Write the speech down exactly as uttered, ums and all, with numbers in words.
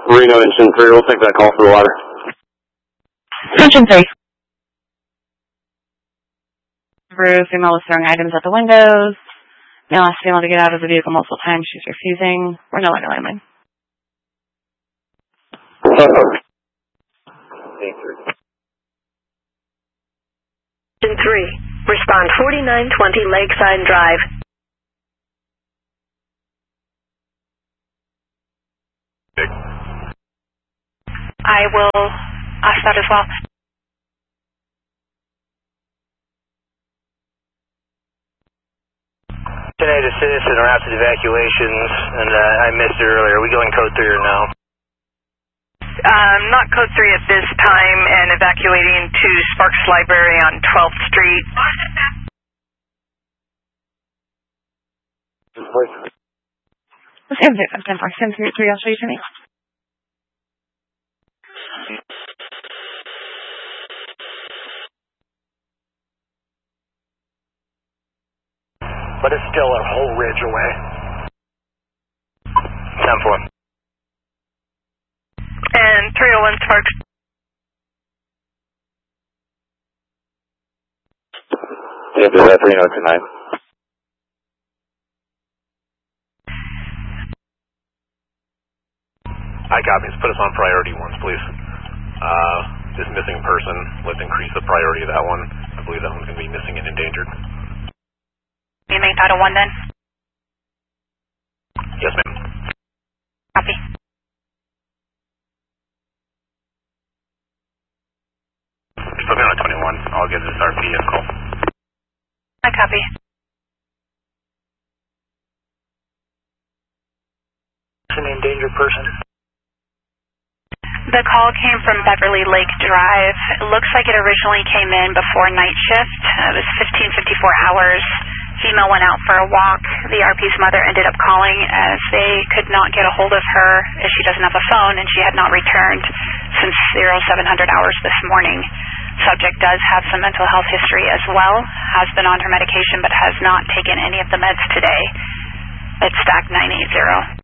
Reno Engine three, we'll take that call for the ladder. Engine three. Roof, female is throwing items at the windows. Male asked female to get out of the vehicle multiple times. She's refusing. We're no longer landing. Engine three, respond forty-nine twenty Lakeside Drive. I will ask that as well. United Citizen are out to evacuations, and uh, I missed it earlier. Are we going code three or no? Um, not code three at this time, and evacuating to Sparks Library on twelfth Street. Same thing, same thing, same three, three, I'll show you to me. But it's still a whole ridge away. ten four. And three oh one Sparks. Yeah, do that, three oh two nine. I copy. Put us on priority ones, please. Uh, this missing person, let's increase the priority of that one. I believe that one's going to be missing and endangered. You make Title one then? Yes, ma'am. Copy. Put me on a twenty-one. I'll give this our P S call. I copy. An endangered person. The call came from Beverly Lake Drive. It looks like it originally came in before night shift. It was fifteen fifty-four hours. Female went out for a walk. The R P's mother ended up calling as they could not get a hold of her as she doesn't have a phone and she had not returned since seven hundred hours this morning. Subject does have some mental health history as well, has been on her medication but has not taken any of the meds today. It's stack nine eight zero.